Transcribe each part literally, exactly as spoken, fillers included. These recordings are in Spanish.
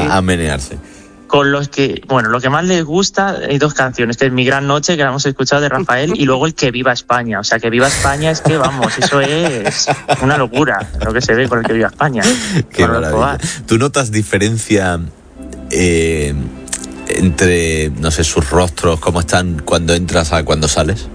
a, a menearse. Con los que, bueno, lo que más les gusta, hay dos canciones, que es Mi Gran Noche, que la hemos escuchado de Rafael, y luego el Que Viva España. O sea, Que Viva España es que, vamos, eso es una locura, lo que se ve con el Que Viva España. Qué maravilla. ¿Tú notas diferencia eh, entre, no sé, sus rostros, cómo están cuando entras a cuando sales?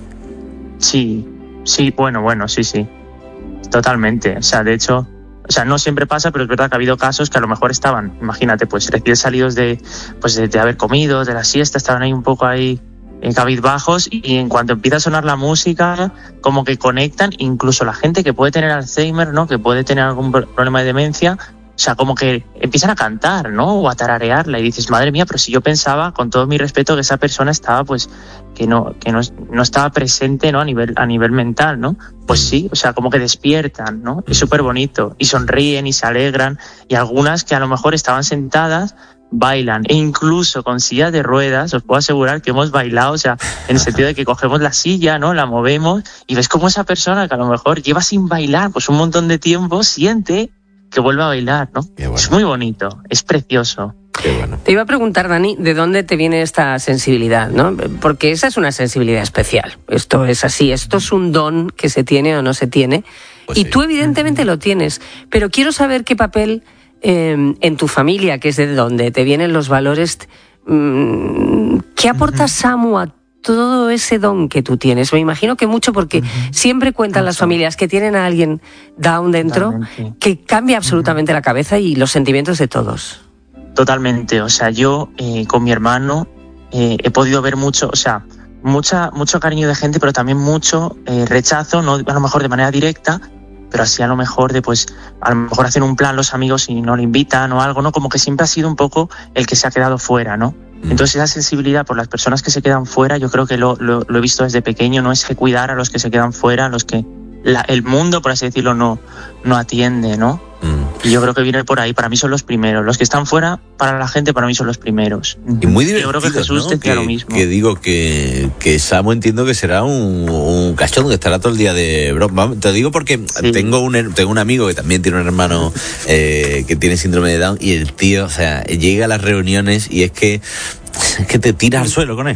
Sí, sí, bueno, bueno, sí, sí. Totalmente. O sea, de hecho... O sea, no siempre pasa, pero es verdad que ha habido casos que a lo mejor estaban, imagínate, pues recién salidos de, pues de, de haber comido, de la siesta, estaban ahí un poco ahí en cabizbajos, y en cuanto empieza a sonar la música, como que conectan, incluso la gente que puede tener Alzheimer, ¿no? Que puede tener algún problema de demencia, o sea, como que empiezan a cantar, ¿no? O a tararearla, y dices, madre mía, pero si yo pensaba, con todo mi respeto, que esa persona estaba, pues, que no, que no, no estaba presente, ¿no? A nivel, a nivel mental, ¿no? Pues sí, o sea, como que despiertan, ¿no? Es súper bonito. Y sonríen y se alegran. Y algunas que a lo mejor estaban sentadas, bailan. E incluso con sillas de ruedas, os puedo asegurar que hemos bailado, o sea, en el sentido de que cogemos la silla, ¿no? La movemos, y ves como esa persona que a lo mejor lleva sin bailar, pues un montón de tiempo, siente que vuelve a bailar, ¿no? Bueno. Es muy bonito, es precioso. Qué bueno. Te iba a preguntar, Dani, ¿de dónde te viene esta sensibilidad, ¿no? Porque esa es una sensibilidad especial. Esto es así, esto es un don que se tiene o no se tiene. Pues y sí. Tú evidentemente lo tienes, pero quiero saber qué papel eh, en tu familia, que es de donde te vienen los valores, mmm, ¿qué aporta Samu a todo ese don que tú tienes? Me imagino que mucho, porque uh-huh. siempre cuentan uh-huh. las familias que tienen a alguien down dentro, totalmente, que cambia absolutamente uh-huh. la cabeza y los sentimientos de todos. Totalmente, o sea, yo eh, con mi hermano eh, he podido ver mucho, o sea, mucha, mucho cariño de gente, pero también mucho eh, rechazo, no a lo mejor de manera directa, pero así a lo mejor de, pues, a lo mejor hacen un plan los amigos y no le invitan o algo, ¿no? Como que siempre ha sido un poco el que se ha quedado fuera, ¿no? Entonces esa sensibilidad por las personas que se quedan fuera, yo creo que lo, lo, lo he visto desde pequeño, no es que cuidar a los que se quedan fuera, a los que la, el mundo, por así decirlo, no, no atiende, ¿no? Mm. Y yo creo que viene por ahí, para mí son los primeros. Los que están fuera, para la gente, para mí son los primeros. Y muy divertido, yo creo que Jesús ¿no? decía que, lo mismo. Que digo que, que Samu entiendo que será un, un cachón que estará todo el día de broma. Te digo porque sí. tengo, un, tengo un amigo que también tiene un hermano eh, que tiene síndrome de Down, y el tío, o sea, llega a las reuniones y es que, es que te tiras al suelo con él.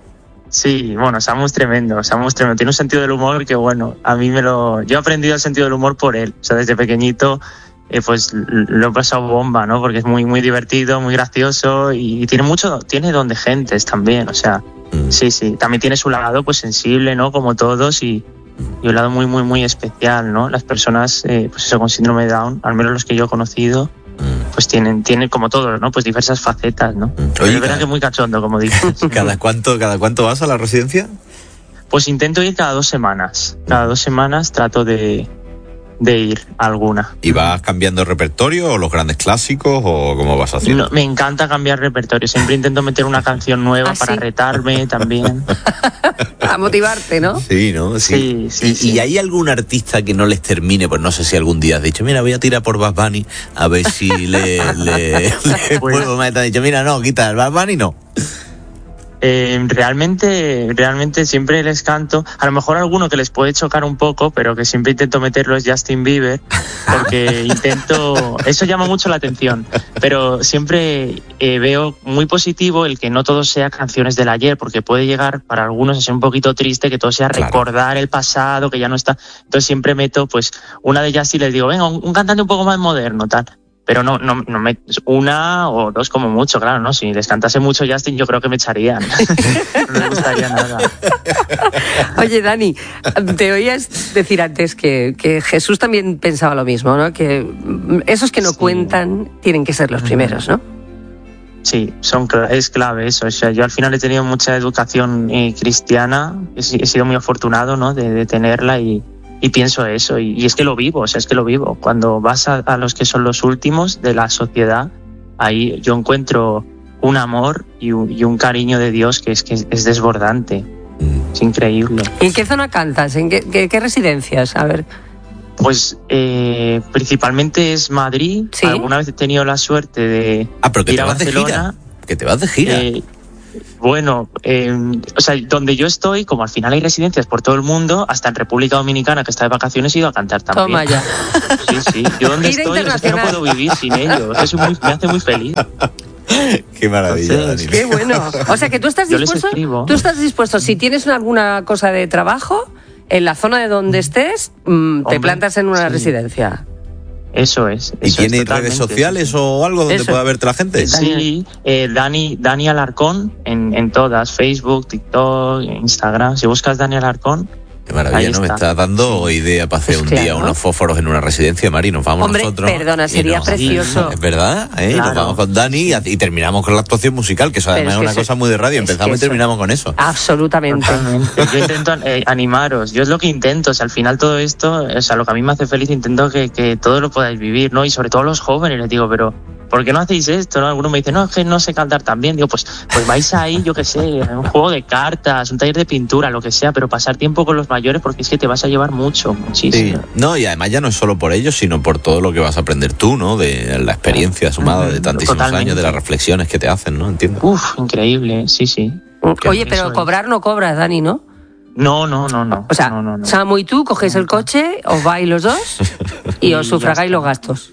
Sí, bueno, Samu es tremendo, Samu es tremendo. Tiene un sentido del humor que, bueno, a mí me lo... Yo he aprendido el sentido del humor por él. O sea, desde pequeñito, eh, pues lo he pasado bomba, ¿no? Porque es muy, muy divertido, muy gracioso y tiene mucho... Tiene don de gentes también, o sea... Mm. Sí, sí. También tiene su lado, pues, sensible, ¿no? Como todos, y, y un lado muy, muy, muy especial, ¿no? Las personas, eh, pues eso, con síndrome de Down, al menos los que yo he conocido, pues tienen, tienen como todos, ¿no? Pues diversas facetas, ¿no? Oye, pero es verdad que muy cachondo, como dices. ¿Cada cuánto, cada cuánto vas a la residencia? Pues intento ir cada dos semanas. Cada dos semanas trato de, de ir a alguna. ¿Y vas cambiando el repertorio o los grandes clásicos o cómo vas haciendo? No, me encanta cambiar repertorio. Siempre intento meter una canción nueva ¿Ah, para sí? retarme también. A motivarte, ¿no? Sí, ¿no? Sí, sí, sí, ¿Y, sí. ¿Y hay algún artista que no les termine? Pues no sé si algún día has dicho, mira, voy a tirar por Bad Bunny a ver si le, le, le pues, puedo más. Te han dicho, mira, no, quita el Bad Bunny, no. Eh, realmente, realmente siempre les canto. A lo mejor alguno que les puede chocar un poco, pero que siempre intento meterlo es Justin Bieber, porque intento. Eso llama mucho la atención. Pero siempre eh, veo muy positivo el que no todo sea canciones del ayer, porque puede llegar para algunos a ser un poquito triste que todo sea claro. recordar el pasado, que ya no está. Entonces siempre meto, pues, una de Justin y les digo, venga, un, un cantante un poco más moderno, tal. Pero no, no, no me, una o dos como mucho, claro, ¿no? Si les cantase mucho Justin, yo creo que me echarían. No me gustaría nada. Oye, Dani, te oías decir antes que, que Jesús también pensaba lo mismo, ¿no? Que esos que no sí. cuentan tienen que ser los primeros, ¿no? Sí, son, es clave eso. O sea, yo al final he tenido mucha educación eh, cristiana, he, he sido muy afortunado, ¿no? De, de tenerla y... Y pienso eso, y, y es que lo vivo, o sea, es que lo vivo. Cuando vas a, a los que son los últimos de la sociedad, ahí yo encuentro un amor y un, y un cariño de Dios que es que es, es desbordante. Es increíble. ¿Y en qué zona cantas? ¿En qué, qué, qué residencias? A ver. Pues eh, principalmente es Madrid. ¿Sí? Alguna vez he tenido la suerte de ah, pero que ir te a vas Barcelona. De gira. Que te vas de gira. Eh, Bueno, eh, o sea, donde yo estoy, como al final hay residencias por todo el mundo, hasta en República Dominicana, que está de vacaciones, he ido a cantar también. Toma ya. Sí, sí. Yo donde Gira estoy, es que no puedo vivir sin ellos. Eso muy, me hace muy feliz. Qué maravilla, Entonces, Dani. Qué bueno. O sea que tú estás Yo les dispuesto, escribo. tú estás dispuesto, si tienes alguna cosa de trabajo, en la zona de donde estés, mmm, te Hombre, plantas en una sí. residencia. Eso es. ¿Y eso tiene es, redes totalmente. sociales o algo donde Eso. pueda verte la gente? Sí, eh, Dani, Dani Alarcón en, en todas, Facebook, TikTok, Instagram. Si buscas Dani Alarcón, Qué maravilla, ahí ¿no? Me está. estás dando idea para hacer Pues un claro. día unos fósforos en una residencia, Mari. Nos vamos Hombre, nosotros. perdona, y sería nos- precioso. Es verdad, ¿eh? Nos Claro. vamos con Dani y, y terminamos con la actuación musical, que eso Pero además es es que una eso- cosa muy de radio. es Empezamos que y eso- terminamos con eso. Absolutamente. Totalmente. Yo intento eh, animaros, yo es lo que intento, o sea, al final todo esto, o sea, lo que a mí me hace feliz, intento que, que todo lo podáis vivir, ¿no? Y sobre todo los jóvenes, les digo, pero ¿por qué no hacéis esto? ¿No? Algunos me dicen, no, es que no sé cantar tan bien. Digo, pues, pues vais ahí, yo qué sé, un juego de cartas, un taller de pintura, lo que sea, pero pasar tiempo con los mayores porque es que te vas a llevar mucho, muchísimo. Sí. No, y además ya no es solo por ellos, sino por todo lo que vas a aprender tú, ¿no? De la experiencia sumada de tantísimos Totalmente. años, de las reflexiones que te hacen, ¿no? Entiendo. Uf, increíble, sí, sí. Oye, Eso pero es. cobrar no cobras, Dani, ¿no? No, no, no, no. O sea, no, no, no. Samu y tú cogéis el coche, os vais los dos y os Y ya sufragáis está. los gastos.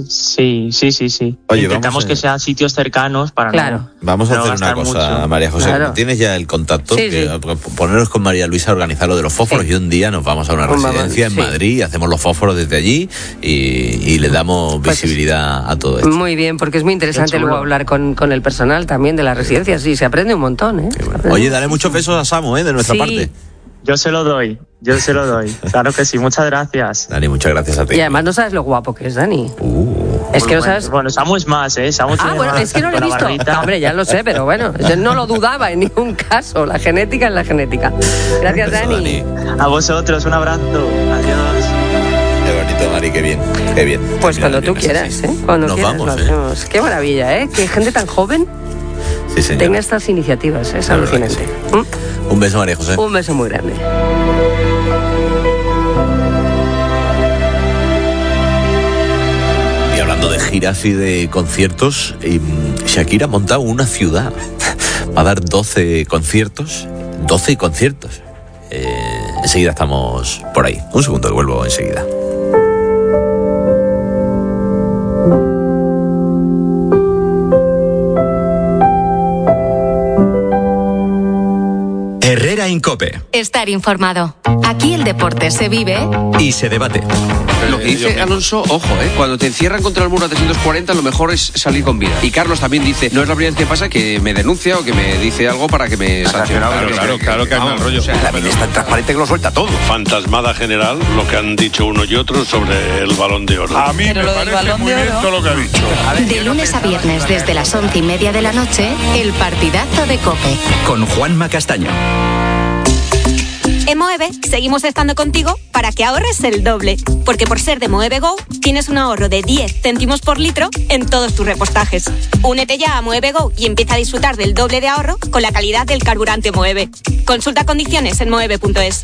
Sí, sí, sí, sí. Oye, Intentamos vamos a- que sean sitios cercanos para Claro. no. Vamos a no hacer una gastar cosa, mucho. María José. Claro. ¿Tienes ya el contacto? Sí, Que- sí. Poneros con María Luisa a organizar lo de los fósforos Sí. y un día nos vamos a una Pues vamos, residencia en sí. Madrid, hacemos los fósforos desde allí y, y le damos Pues- visibilidad a todo esto. Muy bien, porque es muy interesante Qué chulo. luego hablar con, con el personal también de las residencias. Sí, se aprende un montón, ¿eh? Se aprende. Oye, dale muchos besos a Samu, ¿eh? De nuestra Sí. parte. Yo se lo doy, yo se lo doy. Claro que sí, muchas gracias. Dani, muchas gracias a ti. Y además no sabes lo guapo que es, Dani. Uh, Es que no Bueno, sabes... Bueno, Samu es más, ¿eh? Samu Ah, tiene bueno, más es que no lo he con la visto. barrita. Hombre, ya lo sé, pero bueno, yo no lo dudaba en ningún caso. La genética es la genética. Gracias, beso, Dani. A vosotros, un abrazo. Adiós. Qué bonito, Mari, qué bien. Qué bien. Pues Mira, cuando tú bien, quieras, sí. ¿eh? Cuando Nos quieras vamos, lo ¿eh? hacemos. Qué maravilla, ¿eh? Que gente tan joven Sí, señor. tenga estas iniciativas. Es La verdad que alucinante. Un beso, María José. ¿Mm? Un beso muy grande. Y hablando de giras y de conciertos, eh, Shakira ha montado una ciudad. Va a dar doce conciertos. doce conciertos. Eh, enseguida estamos por ahí. Un segundo que vuelvo enseguida. Herrera Incope. Estar informado. Aquí el deporte se vive Y se debate. Lo que dice Alonso, ojo, ¿eh? Cuando te encierran contra el muro a trescientos cuarenta, lo mejor es salir con vida. Y Carlos también dice, no es la primera vez que pasa que me denuncia o que me dice algo para que me sancione. Claro, claro, claro que hay mal rollo. Es tan transparente que lo suelta todo. Fantasmada general, lo que han dicho uno y otro sobre el Balón de Oro. A mí me parece muy bien todo lo que ha dicho. de lunes a viernes desde las once y media de la noche, el partidazo de COPE. Con Juanma Castaño. En Moeve seguimos estando contigo para que ahorres el doble, porque por ser de Moeve Go tienes un ahorro de diez céntimos por litro en todos tus repostajes. Únete ya a Moeve Go y empieza a disfrutar del doble de ahorro con la calidad del carburante Moeve. Consulta condiciones en moeve punto es.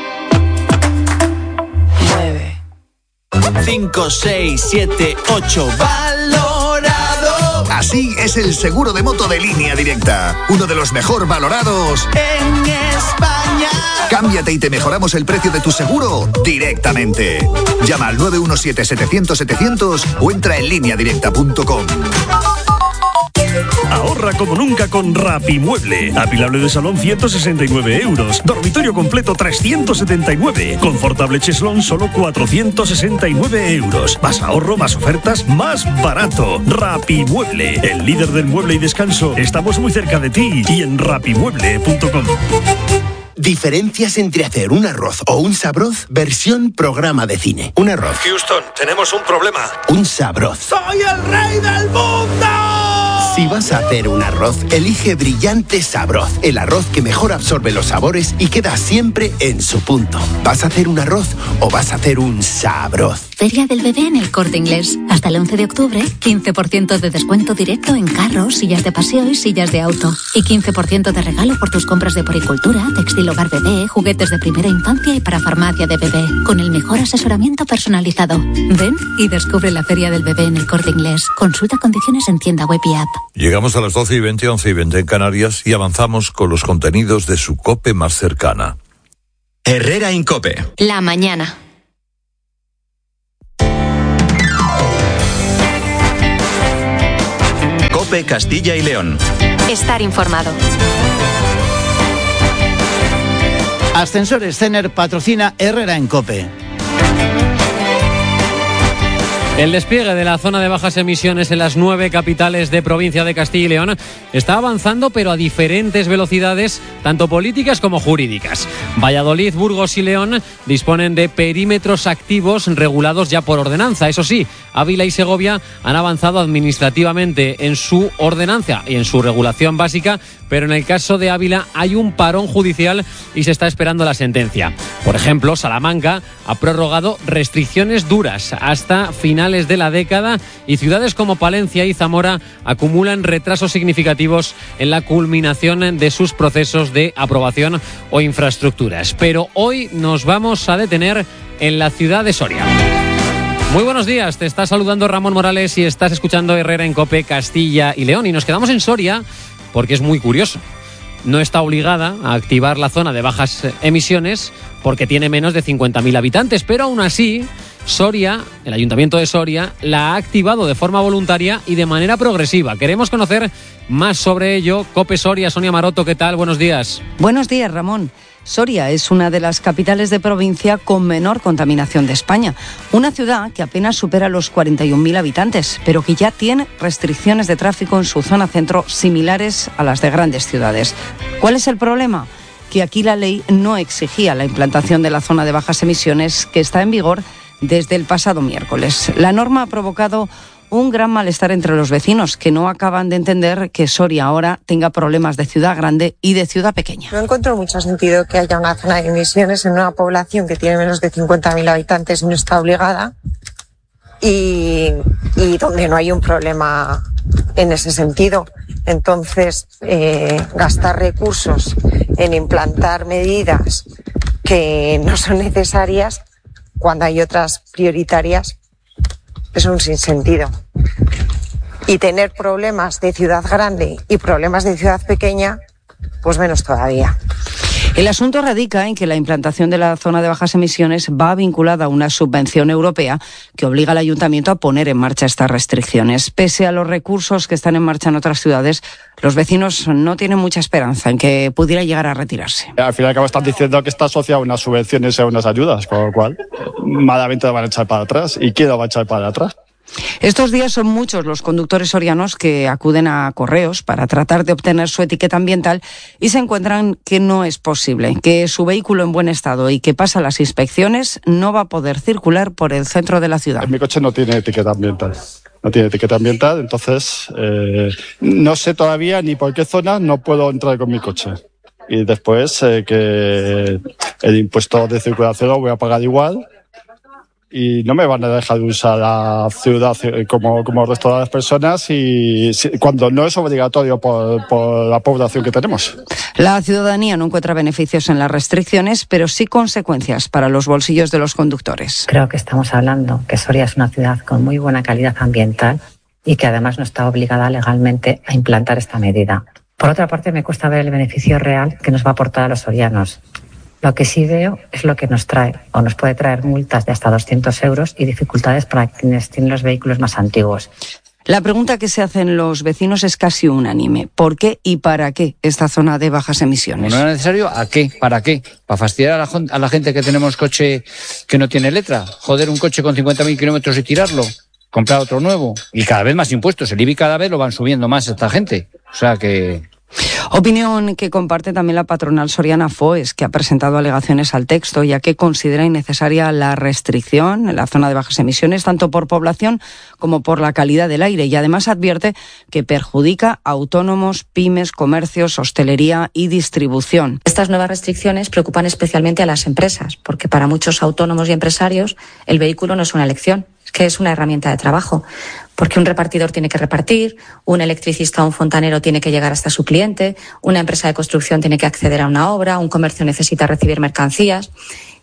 cinco, seis, siete, ocho. Valorado. Así es el seguro de moto de Línea Directa. Uno de los mejor valorados En España. Cámbiate y te mejoramos el precio de tu seguro directamente. Llama al nueve uno siete, setecientos, setecientos o entra en línea directa punto com. Ahorra como nunca con Rapimueble. Apilable de salón ciento sesenta y nueve euros. Dormitorio completo trescientos setenta y nueve. Confortable cheslón solo cuatrocientos sesenta y nueve euros. Más ahorro, más ofertas, más barato. Rapimueble, el líder del mueble y descanso. Estamos muy cerca de ti y en rapimueble punto com. Diferencias entre hacer un arroz o un sabroz versión programa de cine. Un arroz, Houston, tenemos un problema. un sabroz. ¡Soy el rey del mundo! Si vas a hacer un arroz, elige Brillante Sabroz, el arroz que mejor absorbe los sabores y queda siempre en su punto. ¿Vas a hacer un arroz o vas a hacer un sabroz? Feria del Bebé en El Corte Inglés. Hasta el once de octubre, quince por ciento de descuento directo en carros, sillas de paseo y sillas de auto. Y quince por ciento de regalo por tus compras de poricultura, textil hogar bebé, juguetes de primera infancia y para farmacia de bebé. Con el mejor asesoramiento personalizado. Ven y descubre la Feria del Bebé en El Corte Inglés. Consulta condiciones en tienda web y app. Llegamos a las doce y veinte, once y veinte en Canarias y avanzamos con los contenidos de su COPE más cercana. Herrera Incope. La mañana. COPE Castilla y León. Estar informado. Ascensores Cener patrocina Herrera en COPE. El despliegue de la zona de bajas emisiones en las nueve capitales de provincia de Castilla y León está avanzando, pero a diferentes velocidades, tanto políticas como jurídicas. Valladolid, Burgos y León disponen de perímetros activos regulados ya por ordenanza. Eso sí, Ávila y Segovia han avanzado administrativamente en su ordenanza y en su regulación básica, pero en el caso de Ávila hay un parón judicial y se está esperando la sentencia. Por ejemplo, Salamanca ha prorrogado restricciones duras hasta finales de la década y ciudades como Palencia y Zamora acumulan retrasos significativos en la culminación de sus procesos de aprobación o infraestructuras. Pero hoy nos vamos a detener en la ciudad de Soria. Muy buenos días, te está saludando Ramón Morales y estás escuchando Herrera en COPE Castilla y León. Y nos quedamos en Soria porque es muy curioso. No está obligada a activar la zona de bajas emisiones porque tiene menos de cincuenta mil habitantes, pero aún así Soria, el Ayuntamiento de Soria, la ha activado de forma voluntaria y de manera progresiva. Queremos conocer más sobre ello. COPE Soria, Sonia Maroto, ¿qué tal? Buenos días. Buenos días, Ramón. Soria es una de las capitales de provincia con menor contaminación de España. Una ciudad que apenas supera los cuarenta y un mil habitantes, pero que ya tiene restricciones de tráfico en su zona centro similares a las de grandes ciudades. ¿Cuál es el problema? Que aquí la ley no exigía la implantación de la zona de bajas emisiones que está en vigor desde el pasado miércoles. La norma ha provocado un gran malestar entre los vecinos, que no acaban de entender que Soria ahora tenga problemas de ciudad grande y de ciudad pequeña. No encuentro mucho sentido que haya una zona de emisiones en una población que tiene menos de cincuenta mil habitantes y no está obligada, y, y donde no hay un problema en ese sentido. Entonces, eh, gastar recursos en implantar medidas que no son necesarias cuando hay otras prioritarias es un sinsentido. Y tener problemas de ciudad grande y problemas de ciudad pequeña, pues menos todavía. El asunto radica en que la implantación de la zona de bajas emisiones va vinculada a una subvención europea que obliga al ayuntamiento a poner en marcha estas restricciones. Pese a los recursos que están en marcha en otras ciudades, los vecinos no tienen mucha esperanza en que pudiera llegar a retirarse. Al final acabo están diciendo que está asociado a unas subvenciones y a unas ayudas, con lo cual malamente lo van a echar para atrás. ¿Y quién lo va a echar para atrás? Estos días son muchos los conductores sorianos que acuden a Correos para tratar de obtener su etiqueta ambiental y se encuentran que no es posible, que su vehículo en buen estado y que pasa las inspecciones no va a poder circular por el centro de la ciudad. Mi coche no tiene etiqueta ambiental. No tiene etiqueta ambiental, entonces eh, no sé todavía ni por qué zona no puedo entrar con mi coche. Y después eh, que el impuesto de circulación lo voy a pagar igual. Y no me van a dejar de usar la ciudad como, como el resto de las personas y si, cuando no es obligatorio por, por la población que tenemos. La ciudadanía no encuentra beneficios en las restricciones, pero sí consecuencias para los bolsillos de los conductores. Creo que estamos hablando que Soria es una ciudad con muy buena calidad ambiental y que además no está obligada legalmente a implantar esta medida. Por otra parte, me cuesta ver el beneficio real que nos va a aportar a los sorianos. Lo que sí veo es lo que nos trae o nos puede traer multas de hasta doscientos euros y dificultades para quienes tienen los vehículos más antiguos. La pregunta que se hacen los vecinos es casi unánime. ¿Por qué y para qué esta zona de bajas emisiones? ¿No era necesario? ¿A qué? ¿Para qué? ¿Para fastidiar a la, a la gente que tenemos coche que no tiene letra? ¿Joder un coche con cincuenta mil kilómetros y tirarlo? ¿Comprar otro nuevo? Y cada vez más impuestos. El I B I cada vez lo van subiendo más esta gente. O sea que... Opinión que comparte también la patronal soriana FOES, que ha presentado alegaciones al texto, ya que considera innecesaria la restricción en la zona de bajas emisiones, tanto por población como por la calidad del aire, y además advierte que perjudica a autónomos, pymes, comercios, hostelería y distribución. Estas nuevas restricciones preocupan especialmente a las empresas, porque para muchos autónomos y empresarios el vehículo no es una elección, es que es una herramienta de trabajo. Porque un repartidor tiene que repartir, un electricista o un fontanero tiene que llegar hasta su cliente, una empresa de construcción tiene que acceder a una obra, un comercio necesita recibir mercancías.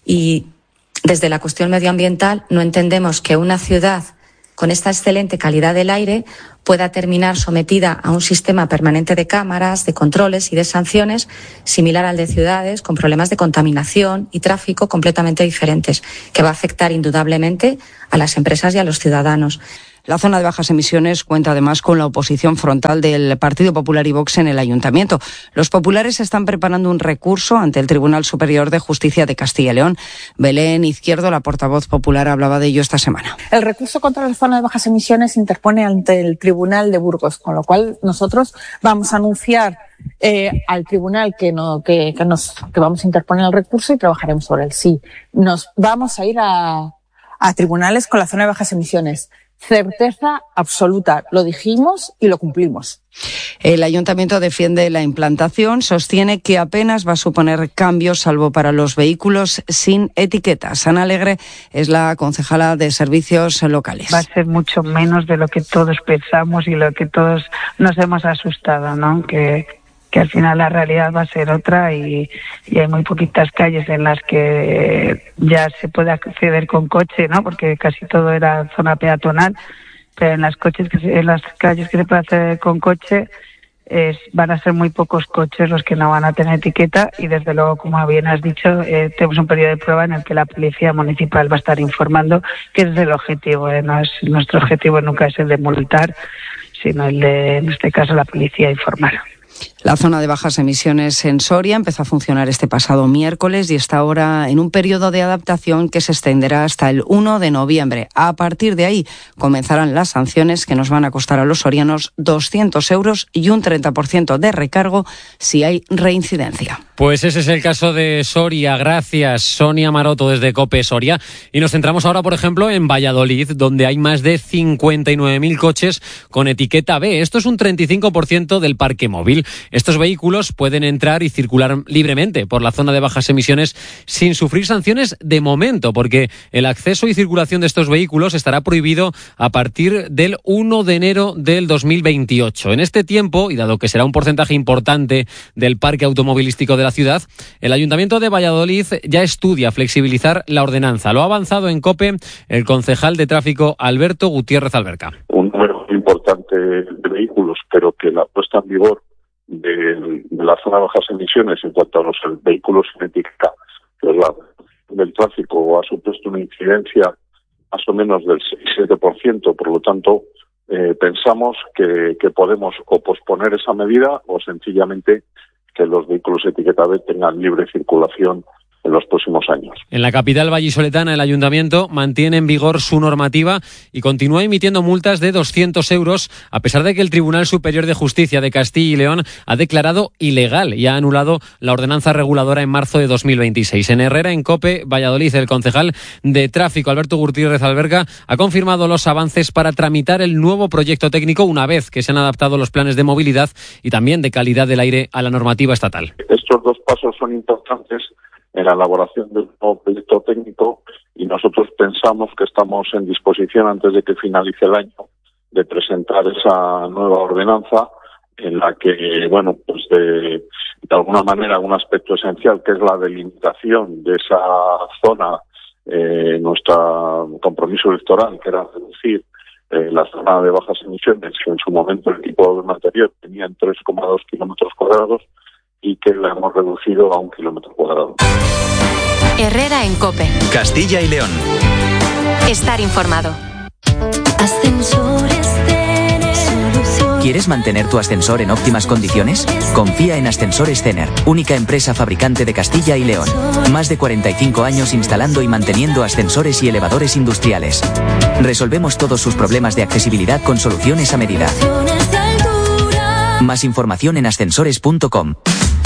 Y desde la cuestión medioambiental no entendemos que una ciudad con esta excelente calidad del aire pueda terminar sometida a un sistema permanente de cámaras, de controles y de sanciones similar al de ciudades con problemas de contaminación y tráfico completamente diferentes, que va a afectar indudablemente a las empresas y a los ciudadanos. La zona de bajas emisiones cuenta además con la oposición frontal del Partido Popular y Vox en el Ayuntamiento. Los populares están preparando un recurso ante el Tribunal Superior de Justicia de Castilla y León. Belén Izquierdo, la portavoz popular, hablaba de ello esta semana. El recurso contra la zona de bajas emisiones se interpone ante el Tribunal de Burgos, con lo cual nosotros vamos a anunciar eh, al tribunal que, no, que, que, nos, que vamos a interponer el recurso y trabajaremos sobre él. Sí, nos vamos a ir a, a tribunales con la zona de bajas emisiones. Certeza absoluta, lo dijimos y lo cumplimos. El Ayuntamiento defiende la implantación, sostiene que apenas va a suponer cambios salvo para los vehículos sin etiquetas. Ana Alegre es la concejala de Servicios Locales. Va a ser mucho menos de lo que todos pensamos y lo que todos nos hemos asustado, ¿no? Que que al final la realidad va a ser otra y, y hay muy poquitas calles en las que ya se puede acceder con coche, ¿no? Porque casi todo era zona peatonal, pero en las coches que se, en las calles que se puede acceder con coche es, van a ser muy pocos coches los que no van a tener etiqueta y desde luego, como bien has dicho, eh, tenemos un periodo de prueba en el que la policía municipal va a estar informando, que es el objetivo, ¿eh? No es, nuestro objetivo nunca es el de multar, sino el de, en este caso, la policía informar. La zona de bajas emisiones en Soria empezó a funcionar este pasado miércoles y está ahora en un periodo de adaptación que se extenderá hasta el uno de noviembre. A partir de ahí comenzarán las sanciones que nos van a costar a los sorianos doscientos euros y un treinta por ciento de recargo si hay reincidencia. Pues ese es el caso de Soria. Gracias, Sonia Maroto, desde COPE Soria. Y nos centramos ahora, por ejemplo, en Valladolid, donde hay más de cincuenta y nueve mil coches con etiqueta B. Esto es un treinta y cinco por ciento del parque móvil. Estos vehículos pueden entrar y circular libremente por la zona de bajas emisiones sin sufrir sanciones de momento, porque el acceso y circulación de estos vehículos estará prohibido a partir del uno de enero del dos mil veintiocho. En este tiempo, y dado que será un porcentaje importante del parque automovilístico de la ciudad, el Ayuntamiento de Valladolid ya estudia flexibilizar la ordenanza. Lo ha avanzado en COPE el concejal de tráfico Alberto Gutiérrez Alberca. Un número importante de vehículos, pero que la puesta en vigor de, de la zona de bajas emisiones en cuanto a los vehículos sin etiqueta, pues la, del tráfico ha supuesto una incidencia más o menos del seis siete por ciento, por lo tanto eh, pensamos que, que podemos o posponer esa medida o sencillamente que los vehículos etiqueta B tengan libre circulación en los próximos años. En la capital vallisoletana, el Ayuntamiento mantiene en vigor su normativa y continúa emitiendo multas de doscientos euros, a pesar de que el Tribunal Superior de Justicia de Castilla y León ha declarado ilegal y ha anulado la ordenanza reguladora en marzo de dos mil veintiséis. En Herrera, en COPE Valladolid, el concejal de tráfico, Alberto Gutiérrez Alberca, ha confirmado los avances para tramitar el nuevo proyecto técnico una vez que se han adaptado los planes de movilidad y también de calidad del aire a la normativa estatal. Estos dos pasos son importantes en la elaboración del nuevo proyecto técnico y nosotros pensamos que estamos en disposición antes de que finalice el año de presentar esa nueva ordenanza en la que, bueno, pues de, de alguna manera un aspecto esencial que es la delimitación de esa zona, eh, nuestro compromiso electoral que era reducir eh, la zona de bajas emisiones que en su momento el equipo de gobierno anterior tenía en tres coma dos kilómetros cuadrados y que la hemos reducido a un kilómetro cuadrado. Herrera en COPE. Castilla y León. Estar informado. ¿Quieres mantener tu ascensor en óptimas condiciones? Confía en Ascensores Cener, única empresa fabricante de Castilla y León. Más de cuarenta y cinco años instalando y manteniendo ascensores y elevadores industriales. Resolvemos todos sus problemas de accesibilidad con soluciones a medida. Más información en ascensores punto com.